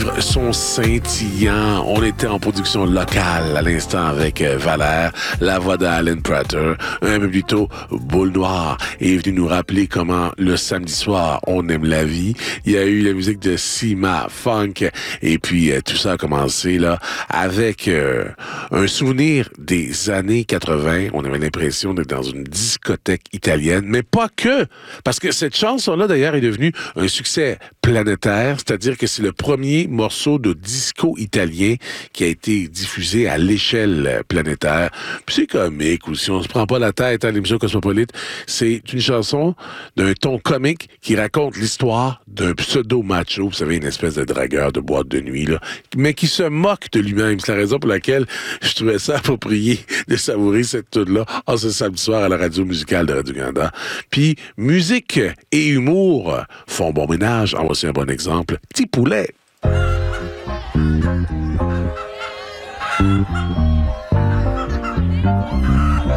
livres sont scintillants. On était en production locale à l'instant avec Valère, la voix d'Alan Prater. Un peu plus tôt, Boule Noire est venu nous rappeler comment le samedi soir, on aime la vie. Il y a eu la musique de Sima Funk et puis tout ça a commencé là avec un souvenir des années 80. On avait l'impression d'être dans une discothèque italienne, mais pas que, parce que cette chanson-là d'ailleurs est devenue un succès planétaire, c'est-à-dire que c'est le premier morceau de disco italien qui a été diffusé à l'échelle planétaire. Puis c'est comique aussi, on se prend pas la tête à l'émission Cosmopolite. C'est une chanson d'un ton comique qui raconte l'histoire d'un pseudo-macho, vous savez, une espèce de dragueur de boîte de nuit, là, mais qui se moque de lui-même. C'est la raison pour laquelle je trouvais ça approprié de savourer cette tune-là en ce samedi soir à la radio musicale de Radio-Canada. Puis, musique et humour font bon ménage. En voici un bon exemple. Petit poulet.